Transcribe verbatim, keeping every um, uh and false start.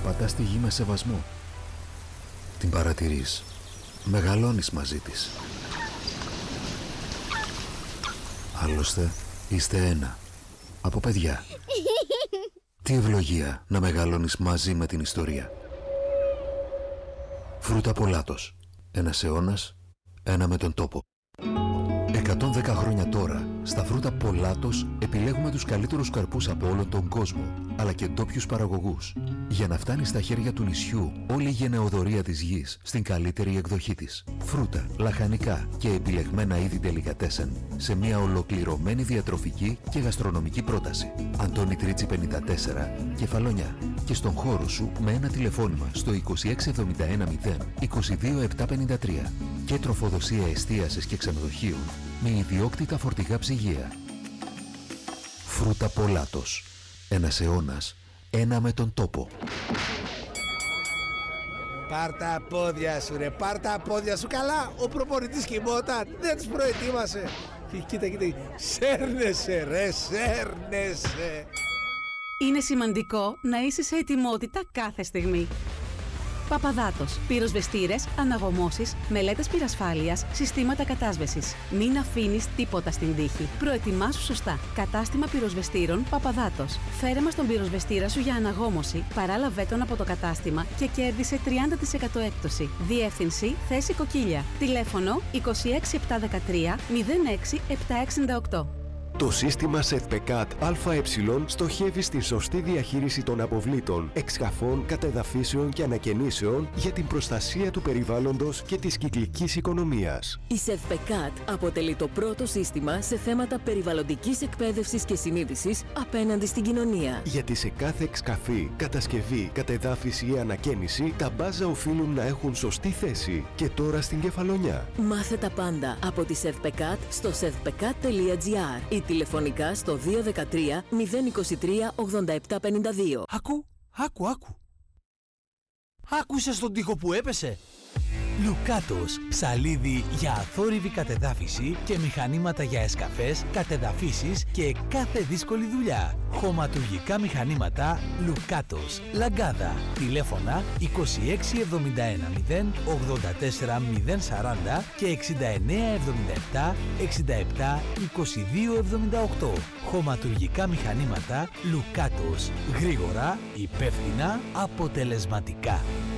περπατάς στη γη με σεβασμό. Την παρατηρείς. Μεγαλώνεις μαζί της. Άλλωστε, είστε ένα. Από παιδιά. Τι ευλογία να μεγαλώνεις μαζί με την ιστορία. Φρούτα Πολάτος. Ένας αιώνας, ένα με τον τόπο. εκατόν δέκα χρόνια τώρα, στα Φρούτα Πολάτος επιλέγουμε τους καλύτερους καρπούς από όλον τον κόσμο, αλλά και ντόπιους παραγωγούς, για να φτάνει στα χέρια του νησιού όλη η γενεοδορία της γης στην καλύτερη εκδοχή της. Φρούτα, λαχανικά και επιλεγμένα είδη ντελικατέσεν σε μια ολοκληρωμένη διατροφική και γαστρονομική πρόταση. Αντώνη Τρίτσι πενήντα τέσσερα, Κεφαλονιά. Και στον χώρο σου με ένα τηλεφώνημα στο είκοσι έξι εβδομήντα ένα μηδέν είκοσι δύο επτακόσια πενήντα τρία και τροφοδοσία εστίασης και ξενοδοχείων με ιδιόκτητα φορτηγά ψυγεία. Φρούτα Πολάτος. Ένας αιώνας, ένα με τον τόπο. Πάρ' τα πόδια σου ρε, πάρ' τα πόδια σου. Καλά, ο προπονητής κοιμόταν, δεν τους προετοίμασε. Κοίτα, κοίτα, σέρνεσαι ρε, σέρνεσαι. Είναι σημαντικό να είσαι σε ετοιμότητα κάθε στιγμή. Παπαδάτος. Πυροσβεστήρες, αναγωμώσεις, μελέτες πυρασφάλειας, συστήματα κατάσβεσης. Μην αφήνεις τίποτα στην τύχη. Προετοιμάσου σωστά. Κατάστημα πυροσβεστήρων Παπαδάτος. Φέρε μας τον πυροσβεστήρα σου για αναγώμωση, παράλαβέ τον από το κατάστημα και κέρδισε τριάντα τοις εκατό έκπτωση. Διεύθυνση θέση Κοκκίλια. Τηλέφωνο είκοσι έξι επτακόσια δεκατρία μηδέν έξι επτακόσια εξήντα οκτώ. Το σύστημα ΣΕΔΠΕΚΑΤ ΑΕ στοχεύει στη σωστή διαχείριση των αποβλήτων, εξκαφών, κατεδαφίσεων και ανακαινήσεων για την προστασία του περιβάλλοντος και της κυκλικής οικονομίας. Η ΣΕΔΠΕΚΑΤ αποτελεί το πρώτο σύστημα σε θέματα περιβαλλοντικής εκπαίδευσης και συνείδησης απέναντι στην κοινωνία. Γιατί σε κάθε εξκαφή, κατασκευή, κατεδάφιση ή ανακαίνιση, τα μπάζα οφείλουν να έχουν σωστή θέση. Και τώρα στην Κεφαλονιά. Μάθε τα πάντα από τη ΣΕΔΠΕΚΑΤ στο σεδπεκατ τελεία τζι άρ ή τηλεφωνικά στο δύο ένα τρία μηδέν είκοσι τρία ογδόντα επτά πενήντα δύο. Άκου, άκου, άκου. Άκουσες τον τοίχο που έπεσε? Λουκάτος, ψαλίδι για αθόρυβη κατεδάφιση και μηχανήματα για εσκαφές, κατεδαφίσεις και κάθε δύσκολη δουλειά. Χωματουργικά μηχανήματα Λουκάτος, Λαγκάδα. Τηλέφωνα είκοσι έξι εβδομήντα ένα μηδέν ογδόντα τέσσερα μηδέν σαράντα και εξήντα εννέα εβδομήντα επτά εξήντα επτά είκοσι δύο εβδομήντα οκτώ. Χωματουργικά μηχανήματα Λουκάτος. Γρήγορα, υπεύθυνα, αποτελεσματικά.